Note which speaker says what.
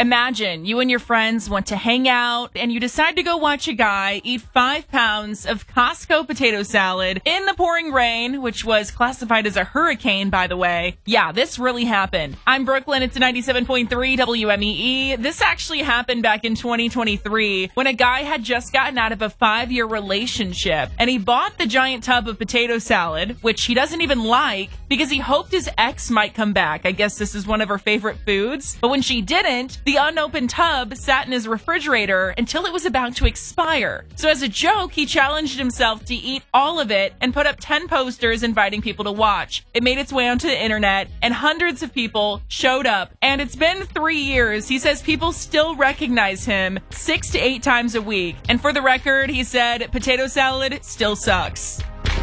Speaker 1: Imagine you and your friends want to hang out and you decide to go watch a guy eat 5 pounds of Costco potato salad in the pouring rain, which was classified as a hurricane, by the way. Yeah, this really happened. I'm Brooklyn. It's 97.3 WMEE. This actually happened back in 2023 when a guy had just gotten out of a 5-year relationship and he bought the giant tub of potato salad, which he doesn't even like, because he hoped his ex might come back. I guess this is one of her favorite foods. But when she didn't, the unopened tub sat in his refrigerator until it was about to expire. So as a joke, he challenged himself to eat all of it and put up 10 posters inviting people to watch. It made its way onto the internet and hundreds of people showed up. And it's been 3 years. He says people still recognize him 6 to 8 times a week. And for the record, he said potato salad still sucks.